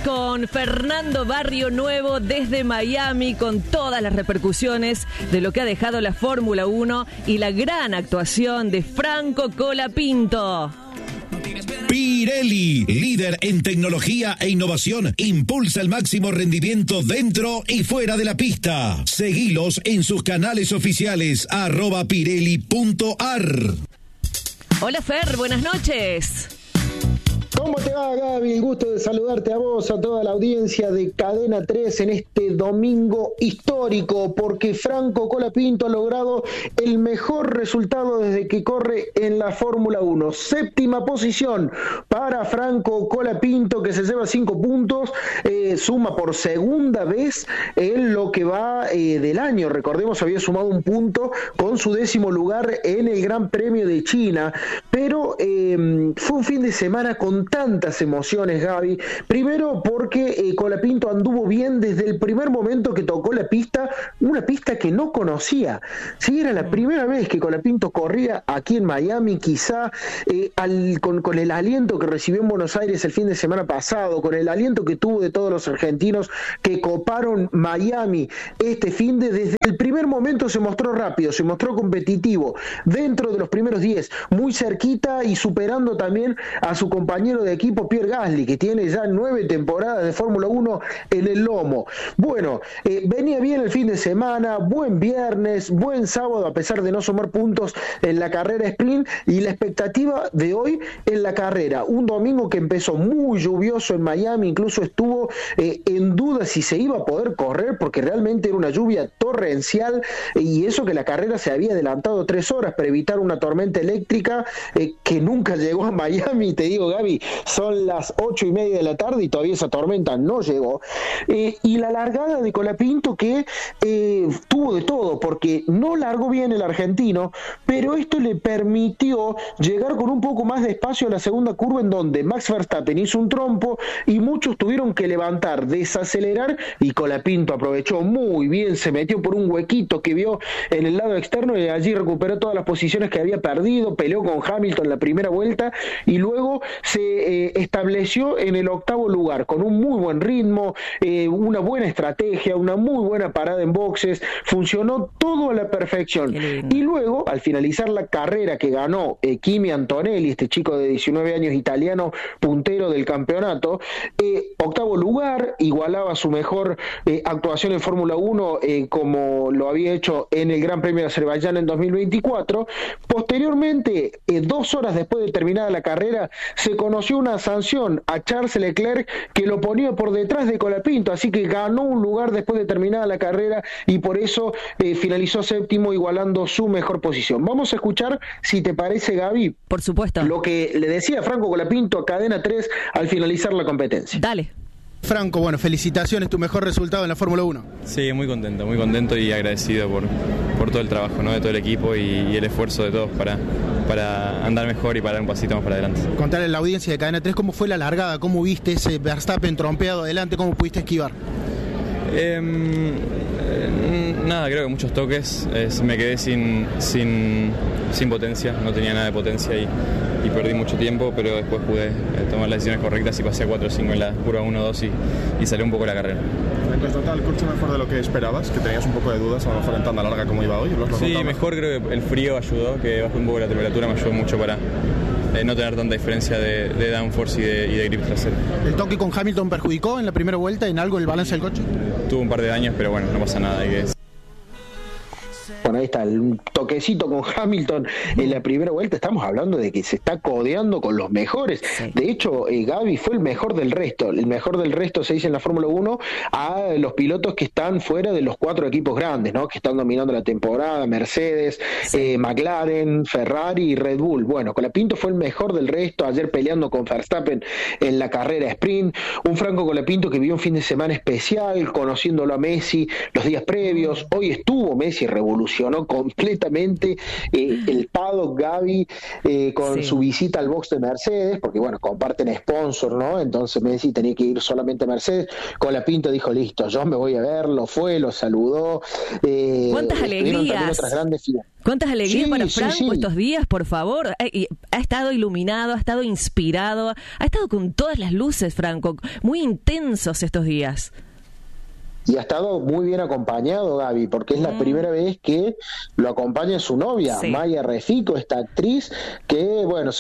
con Fernando Barrio Nuevo desde Miami con todas las repercusiones de lo que ha dejado la Fórmula 1 y la gran actuación de Franco Colapinto. Pirelli, líder en tecnología e innovación, impulsa el máximo rendimiento dentro y fuera de la pista. Seguilos en sus canales oficiales @pirelli.ar. Hola Fer, buenas noches. ¿Cómo te va, Gaby? El gusto de saludarte a vos, a toda la audiencia de Cadena 3 en este domingo histórico, porque Franco Colapinto ha logrado el mejor resultado desde que corre en la Fórmula 1. Séptima posición para Franco Colapinto, que se lleva 5 puntos, suma por segunda vez en lo que va del año. Recordemos, había sumado un punto con su 10º lugar en el Gran Premio de China, pero fue un fin de semana con tantas emociones, Gaby. Primero porque Colapinto anduvo bien desde el primer momento que tocó la pista, una pista que no conocía. Sí, era la primera vez que Colapinto corría aquí en Miami, quizá con el aliento que recibió en Buenos Aires el fin de semana pasado, con el aliento que tuvo de todos los argentinos que coparon Miami este fin desde el primer momento se mostró rápido, se mostró competitivo, dentro de los primeros 10, muy cerquita y superando también a su compañero de equipo Pierre Gasly, que tiene ya 9 temporadas de Fórmula 1 en el lomo. Bueno, venía bien el fin de semana, buen viernes, buen sábado, a pesar de no sumar puntos en la carrera sprint, y la expectativa de hoy en la carrera. Un domingo que empezó muy lluvioso en Miami, incluso estuvo en duda si se iba a poder correr, porque realmente era una lluvia torrencial, y eso que la carrera se había adelantado 3 horas para evitar una tormenta eléctrica que nunca llegó a Miami. Te digo, Gaby, son las 8:30 de la tarde y todavía esa tormenta no llegó. Y la largada de Colapinto que tuvo de todo, porque no largó bien el argentino, pero esto le permitió llegar con un poco más de espacio a la segunda curva, en donde Max Verstappen hizo un trompo y muchos tuvieron que levantar, desacelerar, y Colapinto aprovechó muy bien, se metió por un huequito que vio en el lado externo y allí recuperó todas las posiciones que había perdido, peleó con Hamilton la primera vuelta y luego se estableció en el 8º lugar con un muy buen ritmo, una buena estrategia, una muy buena parada en boxes, funcionó todo a la perfección. Y luego, al finalizar la carrera que ganó Kimi Antonelli, este chico de 19 años italiano, puntero del campeonato, 8º lugar, igualaba su mejor actuación en Fórmula 1 como lo había hecho en el Gran Premio de Azerbaiyán en 2024. Posteriormente, 2 horas después de terminada la carrera, se conoció una sanción a Charles Leclerc que lo ponía por detrás de Colapinto, así que ganó un lugar después de terminada la carrera y por eso finalizó 7º, igualando su mejor posición. Vamos a escuchar, si te parece, Gaby, por supuesto, lo que le decía Franco Colapinto a Cadena 3 al finalizar la competencia. Dale. Franco, bueno, felicitaciones, tu mejor resultado en la Fórmula 1. Sí, muy contento y agradecido por todo el trabajo, ¿no?, de todo el equipo y el esfuerzo de todos para andar mejor y para dar un pasito más para adelante. Contarle a la audiencia de Cadena 3 cómo fue la largada, cómo viste ese Verstappen trompeado adelante, cómo pudiste esquivar. Nada, creo que muchos toques, me quedé sin potencia, no tenía nada de potencia y perdí mucho tiempo, pero después pude tomar las decisiones correctas y pasé a 4 o 5 en la curva 1-2 y salió un poco la carrera. ¿En total el coche mejor de lo que esperabas? Que tenías un poco de dudas, a lo mejor en tanda larga como iba hoy. Sí, mejor, creo que el frío ayudó, que bajó un poco la temperatura, me ayudó mucho para no tener tanta diferencia de downforce y de grip trasero. ¿El toque con Hamilton perjudicó en la primera vuelta en algo el balance del coche? Tuvo un par de daños, pero bueno, no pasa nada. Bueno, ahí está, el toquecito con Hamilton en la primera vuelta. Estamos hablando de que se está codeando con los mejores. Sí. De hecho, Gaby fue el mejor del resto. El mejor del resto se dice en la Fórmula 1 a los pilotos que están fuera de los 4 equipos grandes, ¿no?, que están dominando la temporada: Mercedes, sí, McLaren, Ferrari y Red Bull. Bueno, Colapinto fue el mejor del resto, ayer peleando con Verstappen en la carrera sprint. Un Franco Colapinto que vivió un fin de semana especial, conociéndolo a Messi los días previos. Hoy estuvo Messi revolucionando ovacionó completamente el paddock, Gaby, con su visita al box de Mercedes, porque bueno, comparten sponsor, ¿no? Entonces Messi tenía que ir solamente a Mercedes. Colapinto dijo, listo, yo me voy a ver, lo saludó. ¿Cuántas alegrías? Otras grandes figuras. ¿Cuántas alegrías para Franco estos días, por favor? Ha estado iluminado, ha estado inspirado, ha estado con todas las luces, Franco, muy intensos estos días. Y ha estado muy bien acompañado, Gaby, porque es la primera vez que lo acompaña su novia, Maya Refico, esta actriz que, bueno,